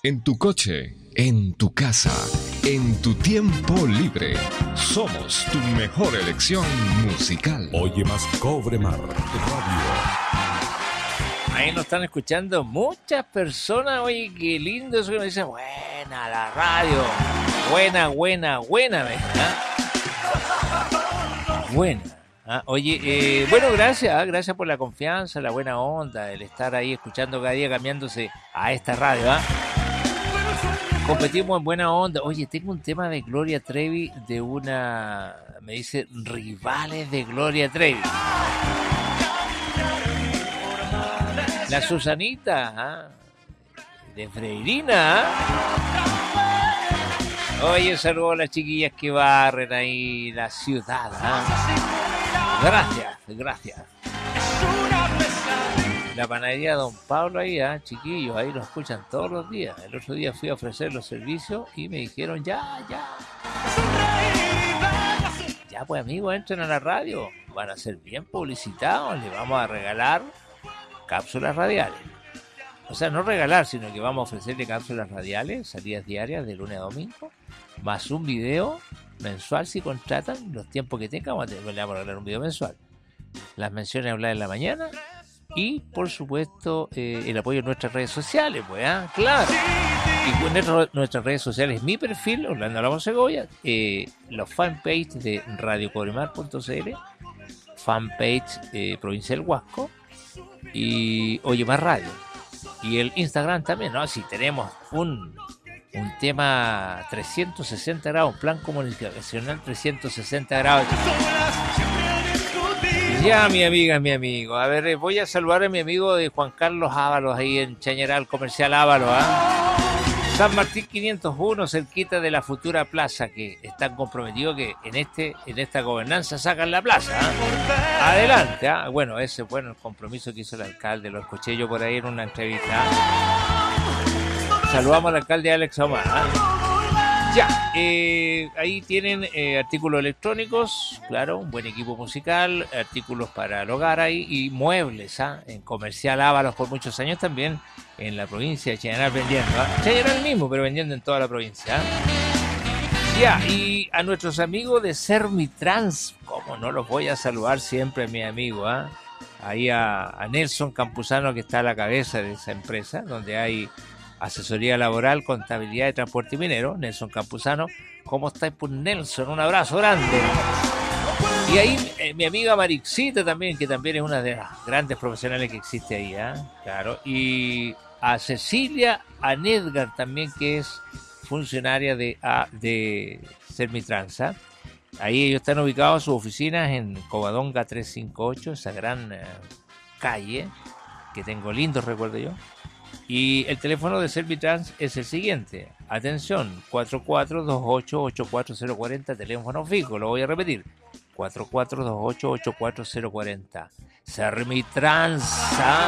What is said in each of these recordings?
en tu coche, en tu casa, en tu tiempo libre. Somos tu mejor elección musical. Oye más Cobre Mar Radio. Ahí nos están escuchando muchas personas. Oye, qué lindo eso que nos dicen. Buena la radio. Buena, ¿verdad? Buena. Oye, bueno, gracias por la confianza, la buena onda, el estar ahí escuchando cada día, cambiándose a esta radio. Competimos en buena onda. Oye, tengo un tema de Gloria Trevi, me dice, rivales de Gloria Trevi. La Susanita, de Freirina. Oye, saludos a las chiquillas que barren ahí la ciudad. Gracias. La panadería Don Pablo ahí, chiquillos, ahí lo escuchan todos los días. El otro día fui a ofrecer los servicios y me dijeron, ya, pues amigos, entren a la radio. Van a ser bien publicitados, les vamos a regalar cápsulas radiales. O sea, no regalar, sino que vamos a ofrecerle cápsulas radiales, salidas diarias de lunes a domingo, más un video mensual si contratan, los tiempos que tengan, le vamos a regalar un video mensual. Las menciones habladas en la mañana y, por supuesto, el apoyo en nuestras redes sociales, pues, claro. Y con nuestras redes sociales, mi perfil, Orlando Lamos Segovia, los fanpage de radiocobremar.cl, fanpage Provincia del Huasco y Oye Más Radio. Y el Instagram también, ¿no? Si tenemos un tema 360 grados, un plan comunicacional 360 grados. Ya, mi amiga, mi amigo. A ver, voy a saludar a mi amigo de Juan Carlos Ábalos, ahí en Chañaral Comercial Ábalos, San Martín 501, cerquita de la futura plaza, que están comprometidos que en esta gobernanza sacan la plaza. Adelante. Bueno, ese es el compromiso que hizo el alcalde, lo escuché yo por ahí en una entrevista. Saludamos al alcalde Alex Omar. Ya, ahí tienen artículos electrónicos, claro, un buen equipo musical, artículos para el hogar ahí y muebles, en Comercial Ábalos por muchos años también en la provincia de Chañaral vendiendo, Chañaral mismo, pero vendiendo en toda la provincia. Ya, y a nuestros amigos de Sermitrans, como no los voy a saludar siempre, mi amigo, ahí a Nelson Campuzano, que está a la cabeza de esa empresa, donde hay asesoría laboral, contabilidad de transporte minero. Nelson Campuzano, ¿cómo estáis, por Nelson? Un abrazo grande. Y ahí mi amiga Marixita también, que también es una de las grandes profesionales que existe ahí, claro. Y a Cecilia Anedgar también, que es funcionaria de Sermitrans. Ahí ellos están ubicados, sus oficinas en Covadonga 358, esa gran calle que tengo lindos recuerdo yo. Y el teléfono de Servitrans es el siguiente. Atención, 4428-84040, teléfono fijo, lo voy a repetir. 4428-84040. Servitrans.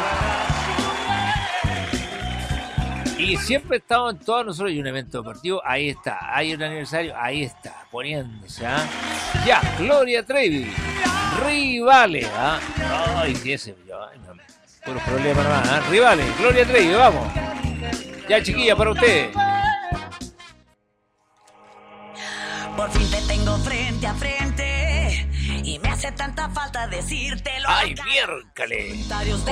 Y siempre estamos en todos nosotros. Hay un evento deportivo, ahí está. Hay un aniversario, ahí está, poniéndose. Ya, Gloria Trevi. Rivales. Ay, sí, ese. Puros problemas nomás, Rivales, Gloria Trevi, vamos. Ya, chiquilla, para ustedes. Por fin te tengo frente a frente y me hace tanta falta decírtelo. ¡Ay, miércoles!